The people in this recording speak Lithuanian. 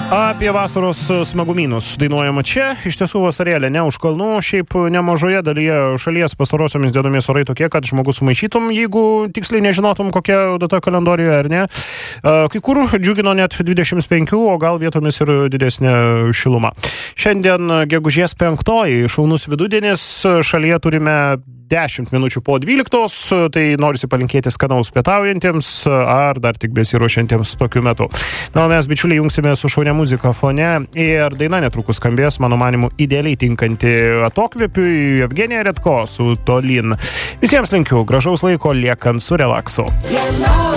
Apie vasaros smagumynus dainuojama čia. Iš tiesų vasarėlė ne už kalnų, šiaip nemažoje dalyje šalies pastarosiomis dienomis orai tokie, kad žmogus sumaišytum, jeigu tiksliai nežinotum, kokia data kalendorijoje ar ne. Kai kur džiugino net 25, o gal vietomis ir didesnė šiluma. Šiandien gegužės 5, šaunus vidudienis, šalyje turime 10 minučių po 12, tai norisi palinkėti skanaus pietaujantiems ar dar tik besiruošiantiems tokiu metu. Na, o mes, bičiuliai, jungsime su šaunia muzika fone ir daina netrukus skambės, mano manimu, idealiai tinkanti atokvėpiui, Evgenija Redko su Tolyn. Visiems linkiu gražaus laiko liekant su relaksu.